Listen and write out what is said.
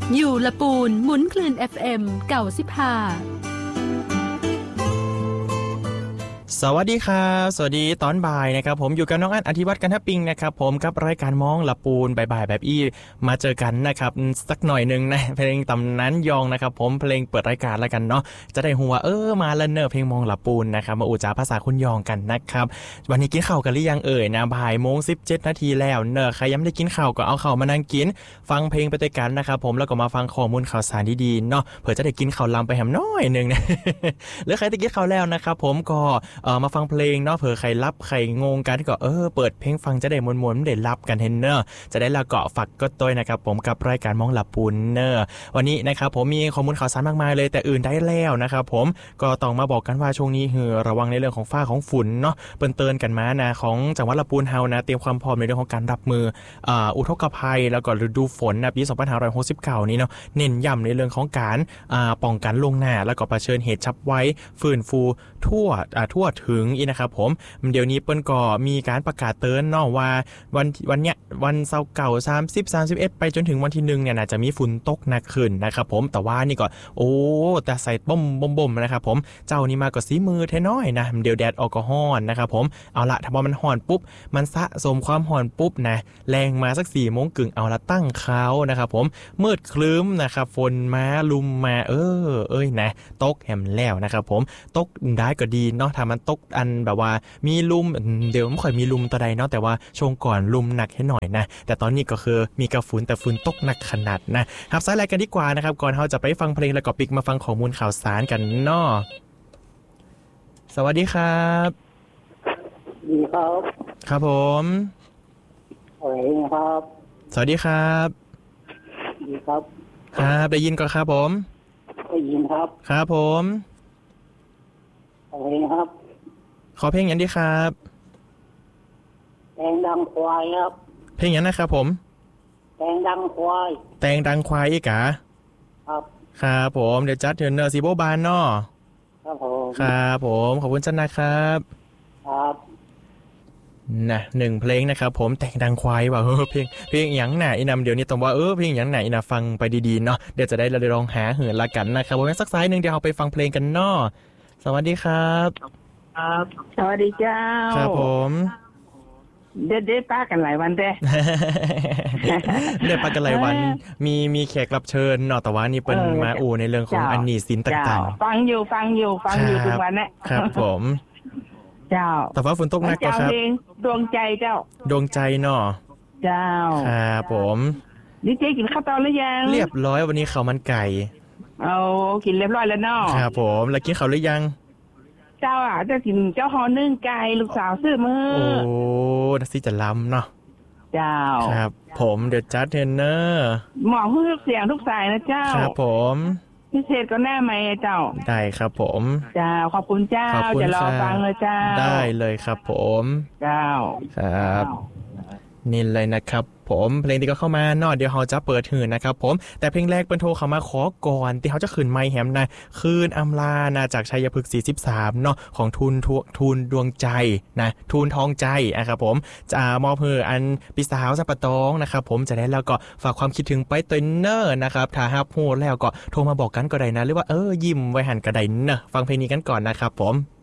อยู่ละปูนหมุนคลื่น FM เก่าสิบห้าสวัสดีครับสวัสดีตอนบ่ายนะครับผมอยู่กับน้องอั้นอธิวัฒน์กันทปิงนะครับผมกับรายการมองละปูนบ่ายๆแบบอี้มาเจอกันนะครับสักหน่อยนึงนะเพลงตำนานยองนะครับผมเพลงเปิดรายการแล้วกันเนาะจะได้หัวมาแล้วเนอะเพลงมองละปูนนะครับมาอูจ๋าภาษาคุณยองกันนะครับวันนี้กินข้าวกันหรือยังนะบ่ายโมง17 นาทีแล้วเนอะใครยังไม่ได้กินข้าวก็เอาข้าวมานั่งกินฟังเพลงไปด้วยกันนะครับผมแล้วก็มาฟังข้อมูลข่าวสารดีๆเนาะเผื่อจะได้กินข้าวลำไปแหมน้อยนึงนะหรือใครที่กินข้าวแล้วนะครับผมก็มาฟังเพลงเนาะเผื่อใครรับใครงงกันก็เปิดเพลงฟังจะได้มวนๆได้รับกันเฮนเนอร์จะได้ละเกาะฝักก็ต้อยนะครับผมกับรายการมองหลับปูนเนอร์วันนี้นะครับผมมีข้อมูลข่าวสารมากมายเลยแต่อื่นได้แล้วนะครับผมก็ต้องมาบอกกันว่าช่วงนี้ระวังในเรื่องของฟ้าของฝุ่นเนาะเปิ้นเตือนกันมานะของจังหวัดลำพูนเฮานะเตรียมความพร้อมในเรื่องของการรับมืออุทกภัยแล้วก็ฤดูฝนนะปี2569นี้เนาะเน้นย้ำในเรื่องของการป้องกันล่วงหน้าแล้วก็เผชิญเหตุฉับไวฟื้นฟูทั่วถึงนะครับผมเดี๋ยวนี้เปิ้นก็มีการประกาศเตือนเนาะว่าวันเนี้ยวันเสาร์เก่า30 31ไปจนถึงวันที่1เนี่ยน่าจะมีฝนตกหนักขึ้นนะครับผมแต่ว่านี่ก็แต่ใส่บ่มนะครับผมเจ้านี่มาก็สีมือแท้น้อยนะเดี๋ยวแดดออกก็ร้อนนะครับผมเอาละถ้ามันร้อนปุ๊บมันสะสมความร้อนปุ๊บนะแรงมาสัก 4 โมงครึ่งเอาละตั้งเขานะครับผมมืดครึ้มนะครับฝนมาลุมมานะตกแหมแล้วนะครับผมตกได้ก็ดีเนาะถ้ามันตกอันแบบว่ามีลุมเดี๋ยวไม่ค่อยมีลุมตัวใดเนาะแต่ว่าช่วงก่อนลุมหนักแค่หน่อยนะแต่ตอนนี้ก็คือมีกระฝุ่นแต่ฝุ่นตกหนักขนาดนะครับสายรายกันดีกว่านะครับก่อนเราจะไปฟังเพลงแล้วก็ปิกมาฟังข้อมูลข่าวสารกันเนาะสวัสดีครับดีครับครับผมสวัสดีครับสวัสดีครับดีครับครับได้ยินก็ครับผมได้ยินครับครับผมสวัสดีครับขอเพลงอย่างดีครับแตงดังควายครับเพลงอย่างนะครับผมแตงดังควายแตงดังควายอีกอะครับครับผมเดี๋ยวจัดเทรนเนอร์ซีโบบานเนาะครับผมครับผมขอบคุณจันนะครับครับนะ1เพลงนะครับผมแตงดังควายว่าเพลงอย่างไหนนำเดี๋ยวนี้ต้องว่าเพลงอย่างไหนนะฟังไปดีๆเนาะเดี๋ยวจะได้ลองหาเหินละกันนะครับผมสักสายนึงเดี๋ยวเราไปฟังเพลงกันเนาะสวัสดีครับครับสวัสดีเจ้าครับผมเด็ดป้ากันหลายวันเด้เด็ดป้ากันหลายวันมีแขกรับเชิญเนาะแต่ว่านี่เป็นมาในเรื่องของอันนี้สินต่างๆฟังอยู่ทุกวันนะครับผมเจ้าแต่ว่าฝนตกหนักก็ครับดวงใจเจ้าดวงใจเนาะเจ้าครับผมดิเจกินข้าวตอนหรือยังเรียบร้อยวันนี้ข้าวมันไก่เอากินเรียบร้อยแล้วเนาะครับผมแล้วกินข้าวหรือยังเจ้าจะกินเจ้าฮอนึ่งไก่ลูกสาวซื้อมือน่าสิจะล้ำเนาะเจ้าครับผมเดี๋ยวจัดเทรนเนอร์หมอพูดเสียงทุกสายนะเจ้าครับผมพิเศษก็แน่ไหมเจ้าได้ครับผมเจ้าขอบคุณเจ้าจะรอฟังเลยเจ้าได้เลยครับผมเจ้าครับนี่เลยนะครับผมเพลงที่ก็เข้ามาเนาะเดี๋ยวเราจะเปิดหื่นนะครับผมแต่เพลงแรกเป็นโทรเข้ามาขอก่อนที่เขาจะคืนไมค์แฮมนะคืนอำลานะจากชัยพฤกษ์43เนาะของทุนดวงใจนะทุนทองใจนะครับผมจะมอบเพื่ออันปีสาวสัปะตองนะครับผมจะได้แล้วก็ฝากความคิดถึงไปเตนเนอร์นะครับถ้าฮับโหแล้วก็โทรมาบอกกันก็ได้นะหรือว่ายิ้มไว้หันก็ได้นะฟังเพลงนี้กันก่อนนะครับผม